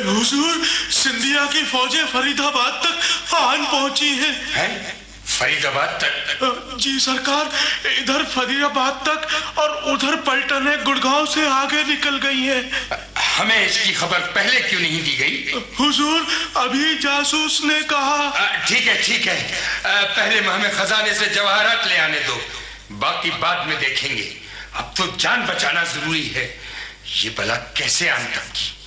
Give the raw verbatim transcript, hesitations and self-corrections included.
हुजूर, सिंधिया की फौजें फरीदाबाद तक आन पहुंची हैं। है? फरीदाबाद तक? जी सरकार, इधर फरीदाबाद तक और उधर पलटने गुड़गांव से आगे निकल गई हैं। हमें इसकी खबर पहले क्यों नहीं दी गई? हुजूर, अभी जासूस ने कहा। ठीक है ठीक है, पहले हमें खजाने से जवाहरात ले आने दो, बाकी बाद में देखेंगे। अब तो जान बचाना जरूरी है। ये बला कैसे आन टपकी।